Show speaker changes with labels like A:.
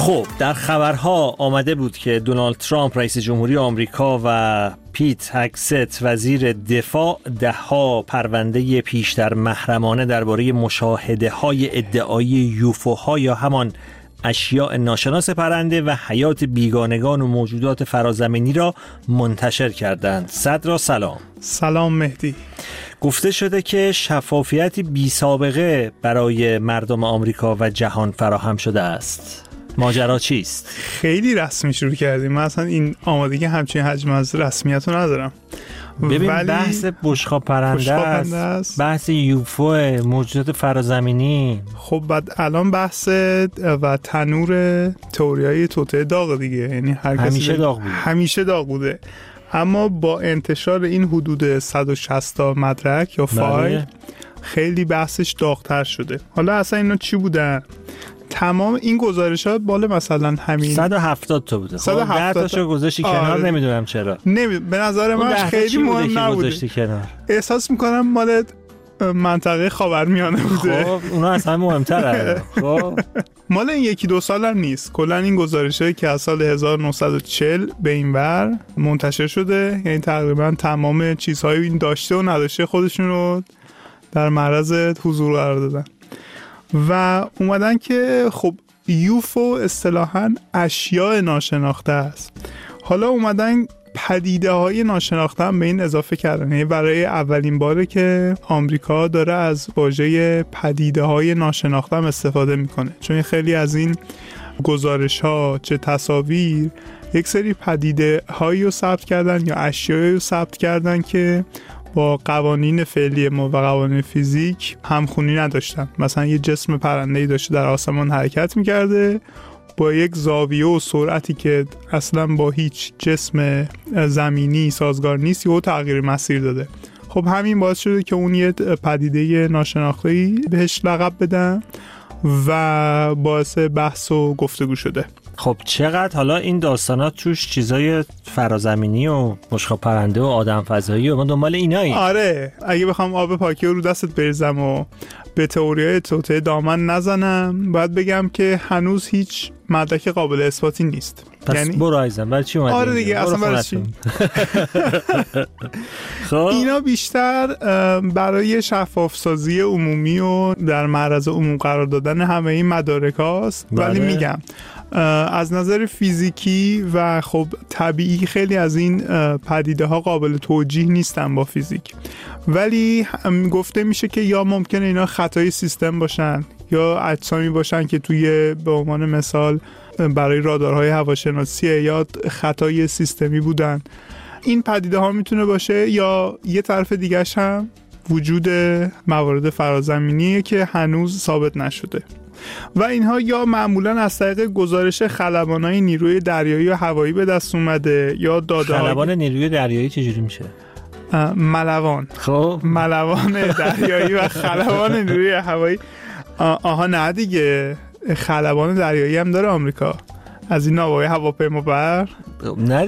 A: خب در خبرها آمده بود که دونالد ترامپ رئیس جمهوری آمریکا و پیت هگست وزیر دفاع ده‌ها پرونده پیشتر محرمانه درباره مشاهده‌های ادعایی یوفوها یا همان اشیاء ناشناس پرنده و حیات بیگانگان و موجودات فرازمینی را منتشر کردند. صدرا سلام.
B: سلام مهدی.
A: گفته شده که شفافیتی بی سابقه برای مردم آمریکا و جهان فراهم شده است. ماجرا چیست؟
B: خیلی رسمی شروع کردیم. من اصلا این آمادگی همچین حجم از رسمیت رو ندارم.
A: ببین بحث بشقاب پرنده است، بحث یوفو، موجودات فرازمینی.
B: خب بعد الان بحث و تنور تئوریای توطئه داغ دیگه، یعنی هر
A: همیشه داغ بوده.
B: همیشه داغ بوده، اما با انتشار این حدود 160 تا مدرک یا فایل خیلی بحثش داغ‌تر شده. حالا اصلا اینا چی بودن؟ تمام این گزارشات بالا مثلا همین
A: 170 تا بوده. 170 تاشو گذاشتی کنار. نمیدونم چرا.
B: به نظر من خیلی مهم نبوده. احساس میکنم مال منطقه خاورمیانه بوده.
A: خب اونا اصلا مهم‌تره. خب
B: مال این یکی دو سال هم نیست. کلا این گزارشایی که از سال 1940 به این ور منتشر شده، یعنی تقریبا تمام چیزهای این داشته و نداشته خودشون رو در معرض حضور قرار دادن و اومدن که خب یوفو اصطلاحاً اشیاء ناشناخته است. حالا اومدن پدیده های ناشناخته هم به این اضافه کردن، یعنی برای اولین باره که آمریکا داره از واژه پدیده های ناشناخته هم استفاده میکنه، چون خیلی از این گزارش ها چه تصاویر یک سری پدیده هایی رو ثبت کردن یا اشیایی رو ثبت کردن که با قوانین فعلی ما و قوانین فیزیک همخونی نداشتن. مثلا یه جسم پرنده‌ای داشته در آسمان حرکت می‌کرده با یک زاویه و سرعتی که اصلا با هیچ جسم زمینی سازگار نیست، یهو تغییر مسیر داده. خب همین باعث شده که اون یه پدیده ناشناخته‌ای بهش لقب بدن و باعث بحث و گفتگو شده.
A: خب چقدر حالا این داستانات توش چیزای فرازمینی و مشقاب پرنده و آدم فضایی و ما دنبال اینایی.
B: آره، اگه بخوام آب پاکی رو دستت بریزم و به تئوریای توطئه دامن نزنم، باید بگم که هنوز هیچ مدرک قابل اثباتی نیست.
A: پس یعنی برو عزیزم، برای چی اومدی؟
B: آره دیگه، اصلا برای چی؟
A: خب
B: اینا بیشتر برای شفاف سازی عمومی و در معرض عموم قرار دادن همه این مدارک هاست. ولی میگم از نظر فیزیکی و خب طبیعی خیلی از این پدیده ها قابل توجیه نیستن با فیزیک، ولی گفته میشه که یا ممکنه اینا خطای سیستم باشن یا اجسامی باشن که توی به عنوان مثال برای رادارهای هواشناسی یا خطای سیستمی بودن. این پدیده ها میتونه باشه، یا یه طرف دیگه‌ش هم وجود موارد فرازمینیه که هنوز ثابت نشده و اینها یا معمولا از طریق گزارش خلبانای نیروی دریایی و هوایی به دست اومده یا داده.
A: خلبان نیروی دریایی چجوری میشه؟
B: ملوان.
A: خب
B: ملوان دریایی و خلبان نیروی هوایی. آها نه دیگه، خلبان دریایی هم داره آمریکا، از این ناوهای هواپیما بر.
A: نه